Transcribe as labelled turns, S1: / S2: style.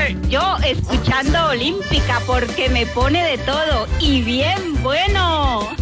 S1: Yo escuchando Olímpica porque me pone de todo y bien bueno.